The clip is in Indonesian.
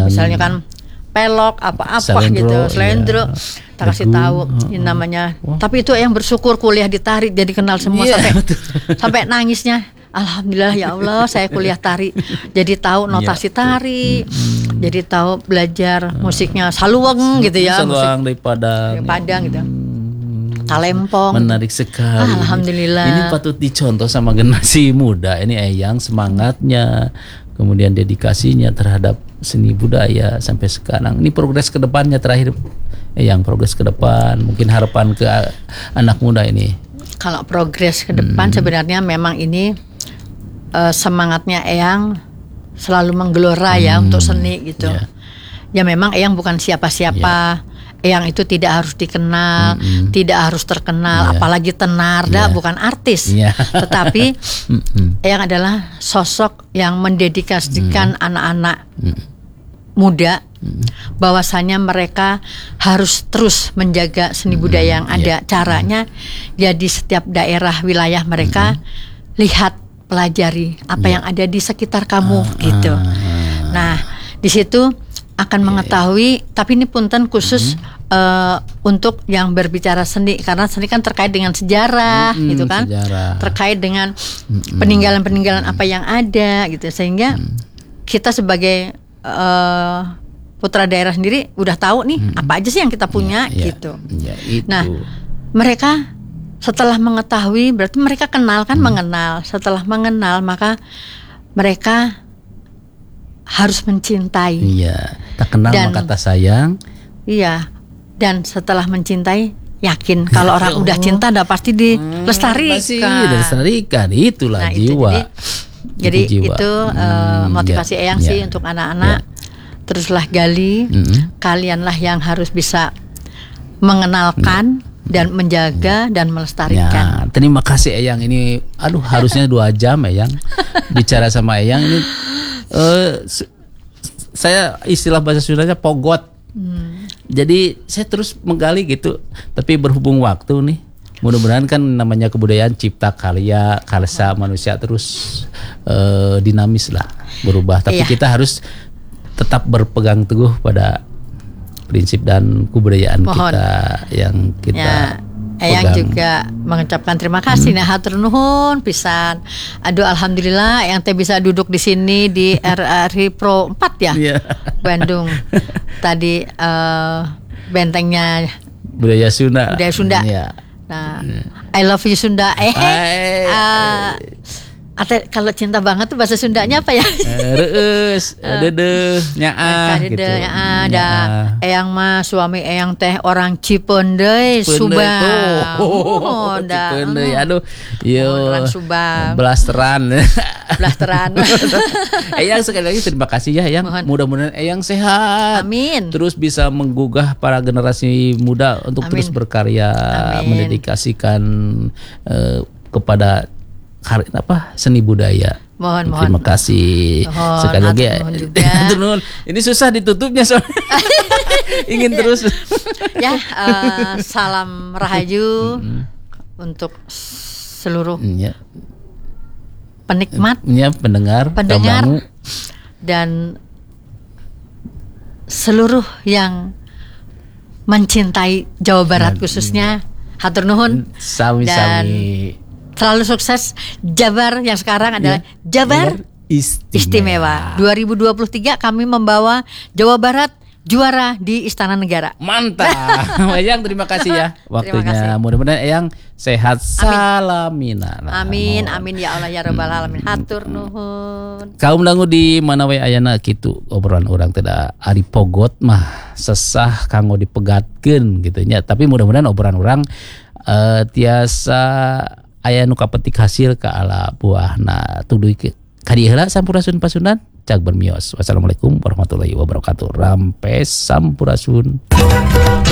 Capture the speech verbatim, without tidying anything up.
misalnya kan pelok apa-apa Selendro, gitu, selendro, iya. tak kasih Dagu, tahu uh, ini namanya. Wah. Tapi itu yang bersyukur kuliah di tari jadi kenal semua Iya, sampai betul. sampai nangisnya. Alhamdulillah ya Allah saya kuliah tari, jadi tahu notasi Iya, tari, Hmm. jadi tahu belajar musiknya saluweng gitu ya, musik Saluang dari Padang. dari Padang gitu. Hmm. Talempong. Menarik sekali. Ah, alhamdulillah. Ini patut dicontoh sama generasi muda. Ini Eyang semangatnya, kemudian dedikasinya terhadap seni budaya sampai sekarang. Ini progres ke depannya terakhir. Eyang, progres ke depan, mungkin harapan ke anak muda ini. Kalau progres ke depan Hmm. sebenarnya memang ini uh, semangatnya Eyang selalu menggelora ya Hmm. untuk seni gitu. Ya. Ya memang Eyang bukan siapa-siapa. Eyang itu tidak harus dikenal, Mm-mm. tidak harus terkenal, Ya. apalagi tenar, dah Ya. bukan artis. Ya. Tetapi Mm-mm. Eyang adalah sosok yang mendedikasikan anak-anak Mm. muda bahwasanya mereka harus terus menjaga seni budaya yang ada. ya. Caranya ya di setiap daerah wilayah mereka lihat, pelajari apa Ya. yang ada di sekitar kamu gitu. Nah, di situ akan mengetahui, tapi ini punten khusus uh, untuk yang berbicara seni, karena seni kan terkait dengan sejarah Mm-mm, gitu kan, sejarah. terkait dengan peninggalan-peninggalan apa yang ada gitu, sehingga kita sebagai uh, putra daerah sendiri udah tahu nih apa aja sih yang kita punya Ya, gitu. ya, itu. Nah, mereka setelah mengetahui berarti mereka kenal kan, mengenal. Setelah mengenal maka mereka harus mencintai. Iya, tak kenal Dan- maka tak sayang. Iya. Dan setelah mencintai yakin kalau orang Oh. udah cinta udah pasti dilestarikan. Pasti dilestarikan, itulah Nah, itu jiwa. jadi jadi Itu jiwa. itu uh, Hmm, motivasi ya, Eyang ya. sih untuk anak-anak. Teruslah gali, Mm-mm. kalianlah yang harus bisa mengenalkan dan menjaga dan melestarikan. Ya, terima kasih Eyang, ini aduh harusnya dua jam Eyang bicara sama Eyang ini. eh, se- saya istilah bahasa Sundanya pogot. Hmm. Jadi saya terus menggali gitu, tapi berhubung waktu nih, mudah-mudahan kan namanya kebudayaan cipta karya karsa manusia terus eh, dinamis lah, berubah. Tapi Iya. kita harus tetap berpegang teguh pada prinsip dan kebudayaan Mohon. kita yang kita Ya, Eyang pegang. juga mengucapkan terima kasih. Nah, hatur nuhun pisan. Aduh, alhamdulillah Eyang teh bisa duduk di sini di R R I Pro empat ya, Iya. Bandung. Tadi eh, bentengnya budaya Sunda. budaya Sunda. Iya. Nah, I love you Sunda. Eh, Hai. eh, ate kalau cinta banget tuh bahasa Sundanya apa ya? Eh, Reus, dedeh, nyaah gitu. Kadede, ya ada. Nyaah. Eyang mah suami Eyang teh orang Cipeundeuy, Subang. Oh, da. Cipeundeuy. Aduh, yo. Orang Subang. Blasteran. Blasteran. Eyang sekali lagi terima kasih ya Eyang. Mohon. Mudah-mudahan Eyang sehat. Amin. Terus bisa menggugah para generasi muda untuk Amin. terus berkarya, Amin. mendedikasikan eh, kepada kar- apa seni budaya. Mohon, mohon. Terima kasih Mohon, sekali lagi. hatur nuhun juga. Hatur nuhun. Ini susah ditutupnya soalnya. Ingin terus. Ya, eh, salam rahayu untuk seluruh Ya, penikmat ya pendengar, pendengar Kabangu. dan seluruh yang mencintai Jawa Barat khususnya. Hatur nuhun. Sami-sami. Selalu sukses. Jabar yang sekarang adalah Jabar Istimewa. Istimewa. dua ribu dua puluh tiga kami membawa Jawa Barat juara di Istana Negara. Mantap. Eyang terima kasih ya Terima waktunya. kasih. Mudah-mudahan Eyang sehat. Salamina. Amin, amin ya Allah ya Rabbal alamin. Hatur nuhun. Kaum dangu di mana wae ayana kitu obrolan orang tidak ari pogot mah sesah kanggo dipegatkeun gitu nya. Tapi mudah-mudahan obrolan orang eh, tiasa aya nu kapetik hasil ka ala buahna tuduy ke kadieu heula sampurasun pasunan cak bermios. Wassalamualaikum warahmatullahi wabarakatuh. Rampes sampurasun.